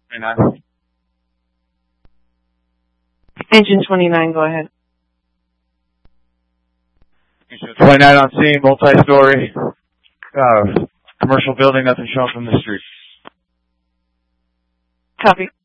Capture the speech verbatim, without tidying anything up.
twenty-nine. Engine twenty-nine, go ahead. twenty-nine on scene, multi-story, uh, commercial building, nothing shown from the street. Copy.